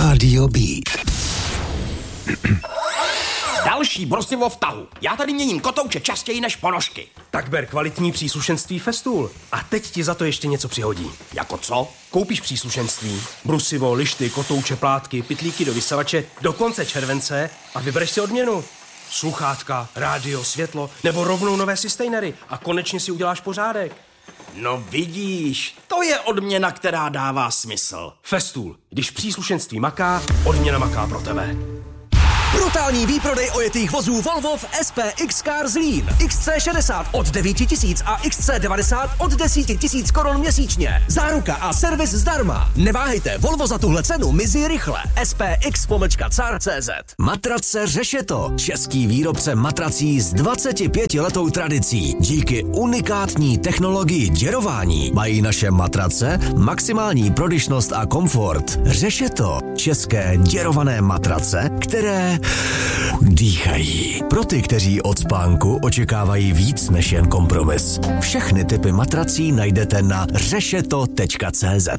Rádio Beat. Další brosivo v tahu. Já tady měním kotouče častěji než ponožky. Tak ber kvalitní příslušenství Festool. A teď ti za to ještě něco přihodí. Jako co? Koupíš příslušenství, brusivo, lišty, kotouče, plátky, pytlíky do vysavače do konce července a vybereš si odměnu. Sluchátka, rádio, světlo nebo rovnou nové sustainery a konečně si uděláš pořádek. No vidíš, to je odměna, která dává smysl. Festool. Když příslušenství maká, odměna maká pro tebe. Brutální výprodej ojetých vozů Volvo v SPX Car Zlín. XC60 od 9 000 a XC90 od 10 000 korun měsíčně. Záruka a servis zdarma. Neváhejte, Volvo za tuhle cenu mizí rychle. SPX-car.cz. Matrace Řešeto. Český výrobce matrací s 25letou tradicí. Díky unikátní technologii děrování mají naše matrace maximální prodyšnost a komfort. Řešeto. České děrované matrace, které dýchají. Pro ty, kteří od spánku očekávají víc než jen kompromis. Všechny typy matrací najdete na řešeto.cz.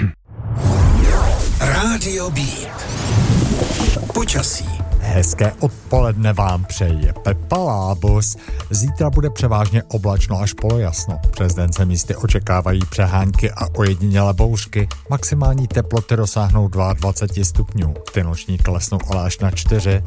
Rádio Beat. Počasí. Hezké odpoledne vám přeje Pepa Lábus. Zítra bude převážně oblačno až polojasno. Přes den se místy očekávají přehánky a ojedinělé bouřky. Maximální teploty dosáhnou 22 stupňů. Ty noční klesnou ale až na 4.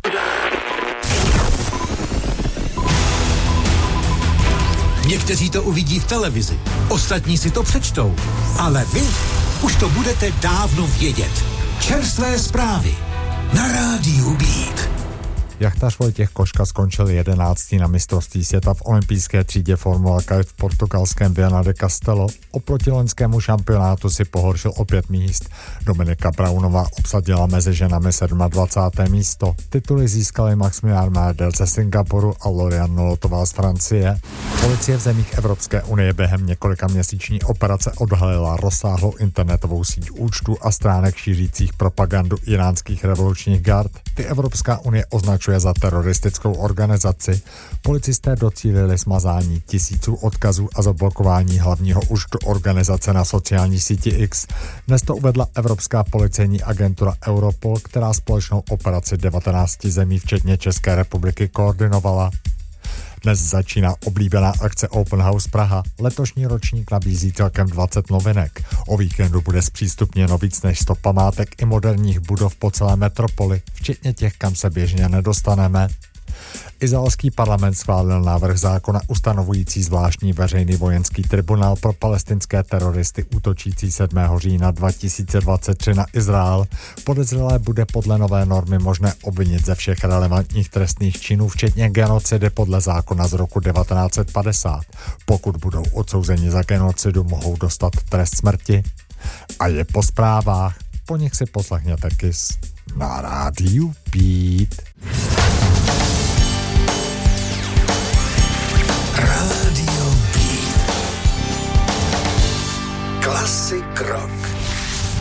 Někteří to uvidí v televizi, ostatní si to přečtou. Ale vy už to budete dávno vědět. Čerstvé zprávy na Rádiu Beat. Jachtař Vojtěch Koška skončil 11. na mistrovství světa v olympijské třídě Formula Kite v portugalském Viana de Castelo. Oproti loňskému šampionátu si pohoršil o 5 míst. Dominika Braunová obsadila mezi ženami 27. místo. Tituly získali Maximilian Mardel ze Singapuru a Lorian Nolotová z Francie. Policie v zemích Evropské unie během několika měsíční operace odhalila rozsáhlou internetovou síť účtů a stránek šířících propagandu iránských revolučních gard. Ty Evropská unie označuje za teroristickou organizaci. Policisté docílili smazání tisíců odkazů a zablokování hlavního účtu organizace na sociální síti X. Dnes to uvedla Evropská policejní agentura Europol, která společnou operaci 19 zemí včetně České republiky koordinovala. Dnes začíná oblíbená akce Open House Praha. Letošní ročník nabízí celkem 20 novinek. O víkendu bude zpřístupněno víc než 100 památek i moderních budov po celé metropoli, včetně těch, kam se běžně nedostaneme. Izraelský parlament schválil návrh zákona ustanovující zvláštní veřejný vojenský tribunál pro palestinské teroristy útočící 7. října 2023 na Izrael. Podezřelé bude podle nové normy možné obvinit ze všech relevantních trestných činů, včetně genocidy podle zákona z roku 1950. Pokud budou odsouzeni za genocidu, mohou dostat trest smrti. A je po zprávách. Po nich si poslechněte KIS na Rádiu Beat.